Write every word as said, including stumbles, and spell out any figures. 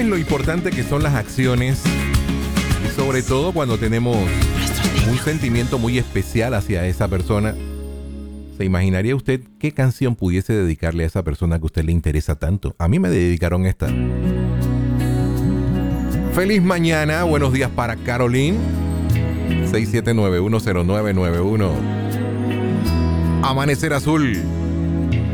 lo importante que son las acciones, y sobre todo cuando tenemos un sentimiento muy especial hacia esa persona. ¿Se imaginaría usted qué canción pudiese dedicarle a esa persona que a usted le interesa tanto? A mí me dedicaron esta. Feliz mañana, buenos días para Caroline. seis siete nueve uno cero nueve nueve uno. Amanecer Azul.